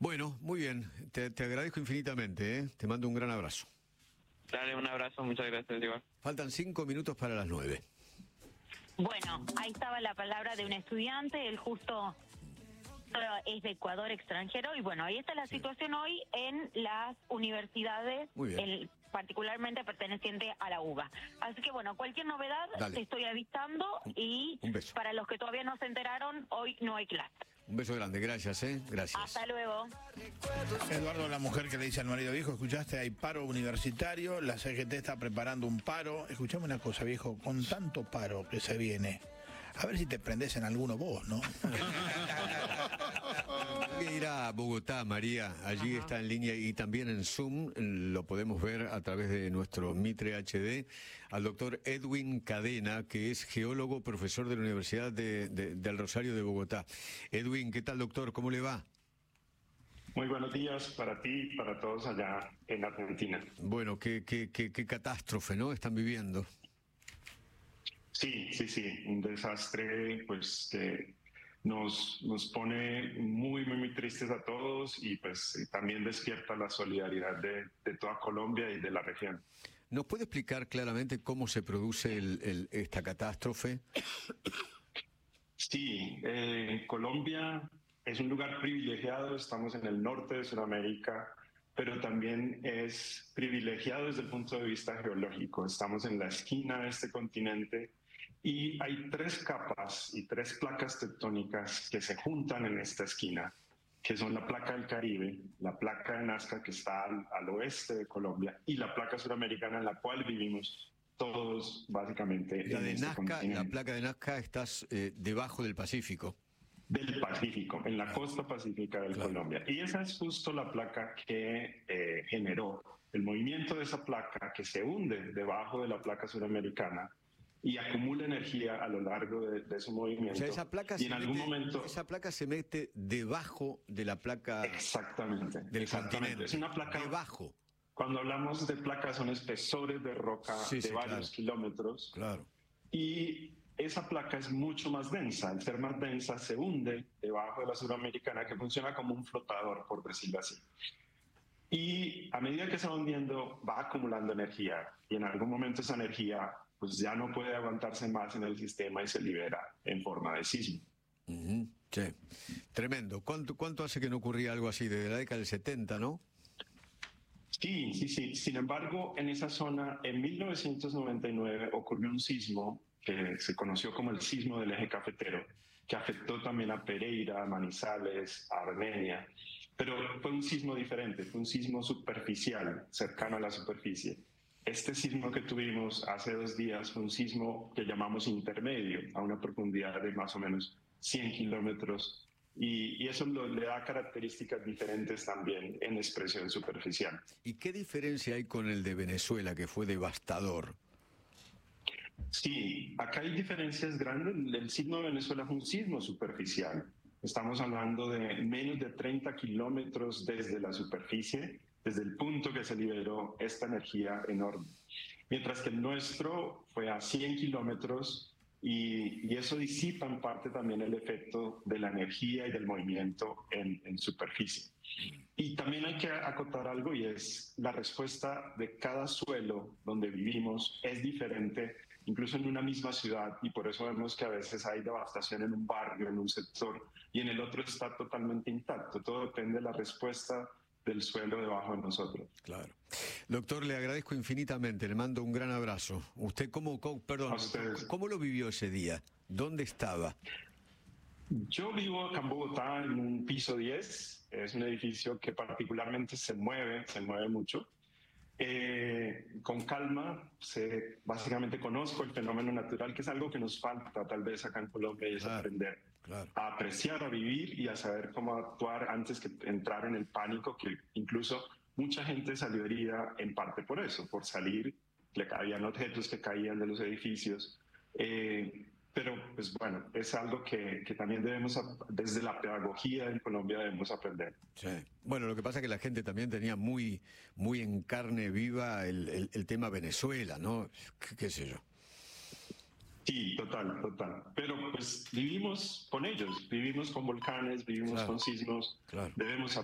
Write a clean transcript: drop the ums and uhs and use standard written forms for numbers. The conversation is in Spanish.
Bueno, muy bien, te agradezco infinitamente, ¿eh? Te mando un gran abrazo. Dale, un abrazo, muchas gracias, igual. Faltan 5 minutos para las 9. Bueno, ahí estaba la palabra de un estudiante, él justo es de Ecuador, extranjero, y bueno, ahí está la situación hoy en las universidades, particularmente perteneciente a la UBA. Así que bueno, cualquier novedad te estoy avisando y un beso. Para los que todavía no se enteraron, hoy no hay clase. Un beso grande, gracias, gracias. Hasta luego. Eduardo, la mujer que le dice al marido: viejo, escuchaste, hay paro universitario, la CGT está preparando un paro. Escuchame una cosa, viejo, con tanto paro que se viene, a ver si te prendés en alguno vos, ¿no? Ir a Bogotá, María, allí está en línea y también en Zoom, lo podemos ver a través de nuestro Mitre HD, al doctor Edwin Cadena, que es geólogo, profesor de la Universidad del Rosario de Bogotá. Edwin, ¿qué tal, doctor? ¿Cómo le va? Muy buenos días para ti y para todos allá en Argentina. Bueno, qué catástrofe, ¿no?, están viviendo. Sí, un desastre, pues, que nos pone muy tristes a todos y pues también despierta la solidaridad de toda Colombia y de la región. ¿Nos puede explicar claramente cómo se produce esta catástrofe? Sí, Colombia es un lugar privilegiado, estamos en el norte de Sudamérica, pero también es privilegiado desde el punto de vista geológico. Estamos en la esquina de este continente y hay 3 capas y 3 placas tectónicas que se juntan en esta esquina, que son la placa del Caribe, la placa de Nazca, que está al oeste de Colombia, y la placa suramericana en la cual vivimos todos básicamente la en de este Nazca, continente. la placa de Nazca está debajo del Pacífico. Del Pacífico, en la costa pacífica de Colombia. Y esa es justo la placa que generó el movimiento de esa placa, que se hunde debajo de la placa suramericana y acumula energía a lo largo de su movimiento. O sea, esa placa, esa placa se mete debajo de la placa. Exactamente. Del continente. Es una placa debajo. Cuando hablamos de placas, son espesores de roca de varios kilómetros. Claro. Y esa placa es mucho más densa. Al ser más densa, se hunde debajo de la suramericana, que funciona como un flotador, por decirlo así. Y a medida que se va hundiendo, va acumulando energía. Y en algún momento esa energía pues ya no puede aguantarse más en el sistema y se libera en forma de sismo. Sí, tremendo. ¿Cuánto hace que no ocurría algo así? Desde la década del 70, ¿no? Sí. Sin embargo, en esa zona, en 1999 ocurrió un sismo que se conoció como el sismo del eje cafetero, que afectó también a Pereira, a Manizales, a Armenia. Pero fue un sismo diferente, fue un sismo superficial, cercano a la superficie. Este sismo que tuvimos hace 2 días fue un sismo que llamamos intermedio, a una profundidad de más o menos 100 kilómetros, y eso le da características diferentes también en expresión superficial. ¿Y qué diferencia hay con el de Venezuela, que fue devastador? Sí, acá hay diferencias grandes. El sismo de Venezuela fue un sismo superficial. Estamos hablando de menos de 30 kilómetros desde la superficie, desde el punto que se liberó esta energía enorme. Mientras que el nuestro fue a 100 kilómetros y eso disipa en parte también el efecto de la energía y del movimiento en superficie. Y también hay que acotar algo, y es la respuesta de cada suelo donde vivimos es diferente, incluso en una misma ciudad, y por eso vemos que a veces hay devastación en un barrio, en un sector, y en el otro está totalmente intacto. Todo depende de la respuesta del suelo debajo de nosotros. Claro. Doctor, le agradezco infinitamente, le mando un gran abrazo. ¿Usted cómo lo vivió ese día? ¿Dónde estaba? Yo vivo acá en Bogotá en un piso 10, es un edificio que particularmente se mueve mucho. Con calma, básicamente conozco el fenómeno natural, que es algo que nos falta tal vez acá en Colombia, y es aprender a apreciar, a vivir y a saber cómo actuar antes que entrar en el pánico, que incluso mucha gente salió herida en parte por eso, por salir, habían objetos que caían de los edificios. Pero, pues bueno, es algo que también debemos, desde la pedagogía en Colombia, debemos aprender. Sí. Bueno, lo que pasa es que la gente también tenía muy en carne viva el tema Venezuela, ¿no? ¿Qué sé yo? Sí, total. Pero pues vivimos con ellos, vivimos con volcanes, vivimos con sismos. Claro. Debemos